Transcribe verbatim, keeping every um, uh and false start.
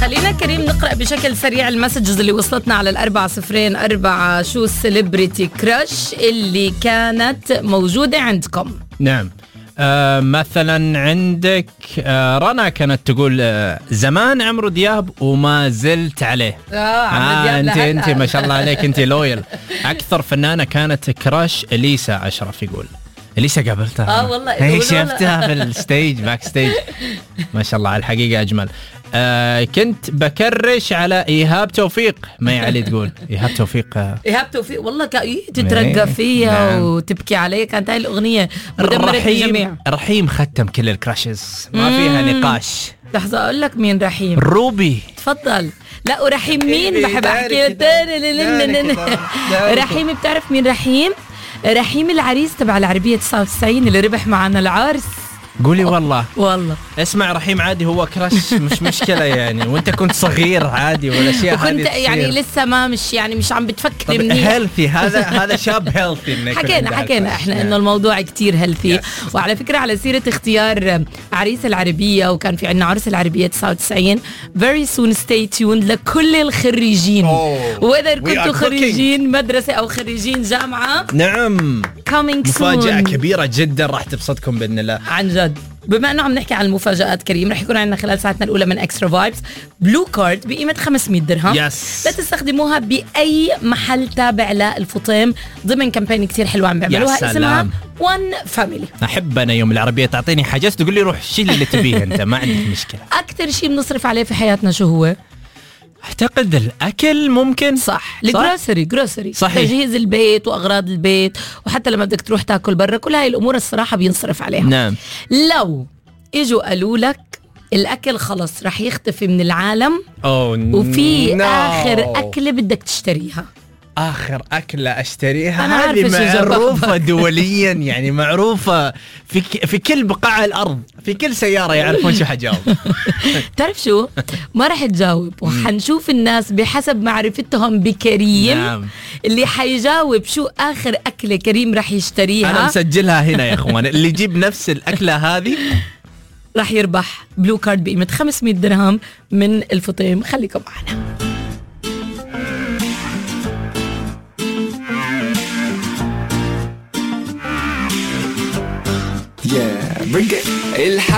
خلينا كريم نقرأ بشكل سريع المسجز اللي وصلتنا على الأربعة صفرين أربعة. شو السليبريتي كراش اللي كانت موجودة عندكم؟ نعم آه مثلا عندك آه رنا كانت تقول آه زمان عمرو دياب وما زلت عليه. آه, آه انت انت ما شاء الله عليك انت لويل. اكثر فنانة كانت كراش اليسا اشرف يقول. اليسا قابلتها اه والله هي شفتها في الستيج باك ستيج ما شاء الله على الحقيقة اجمل. آه كنت بكرش على إيهاب توفيق. ما علي تقول إيهاب توفيق آه إيهاب توفيق والله تترقى فيها نعم. وتبكي عليها. كانت هاي الأغنية مدمرة الجميع. رحيم ختم كل الكراشز ما فيها نقاش. لحظة أقول لك مين رحيم. روبي تفضل. لا ورحيم مين بحب أحكي. رحيم بتعرف مين رحيم؟ رحيم العريس تبع العربية تسعة وتسعين اللي ربح معنا العرس. قولي والله والله اسمع رحيم عادي هو كراش مش مشكلة يعني وانت كنت صغير عادي ولا شيء. وكنت يعني لسه ما مش يعني مش عم بتفكر منيح. هيلثي هذا هذا شاب هيلثي. حكينا حكينا احنا انه الموضوع كتير هيلثي. وعلى فكرة على سيرة اختيار عريس العربية وكان في عنا عرس العربية تسعة وتسعين very soon stay tuned لكل الخريجين وإذا كنتوا خريجين مدرسة او خريجين جامعة. نعم coming soon. مفاجأة كبيرة جدا راح تبسطكم بإذن الله. عن جد. بما أنه عم نحكي عن المفاجآت كريم رح يكون عندنا خلال ساعتنا الأولى من إكسترا فايبس بلو كارد بقيمة خمسمية درهم. yes. لا تستخدموها بأي محل تابع للفطيم ضمن كامبين كتير حلوة عم بيعملوها اسمها One Family. أحب أنا يوم العربية تعطيني حاجات تقول لي روح شيل اللي تبيه أنت ما عندك مشكلة. أكتر شيء بنصرف عليه في حياتنا شو هو؟ أعتقد الأكل ممكن. صح الجروسري جروسري صحيح. تجهيز البيت وأغراض البيت وحتى لما بدك تروح تاكل برا كل هاي الأمور الصراحة بينصرف عليها. نعم. لو إجوا قالوا لك الأكل خلص رح يختفي من العالم oh, وفي no. آخر أكلة بدك تشتريها. آخر أكلة أشتريها هذه معروفة دوليا يعني معروفة في ك... في كل بقاع الأرض في كل سيارة يعرفون شو حجاوب. تعرف شو ما رح تجاوب وحنشوف الناس بحسب معرفتهم بكريم. نعم. اللي حيجاوب شو آخر أكلة كريم رح يشتريها أنا مسجلها هنا يا أخوان اللي يجيب نفس الأكلة هذه رح يربح بلو كارد بقيمة خمسمية درهم من الفطيم. خليكم معنا. Yeah, bring it.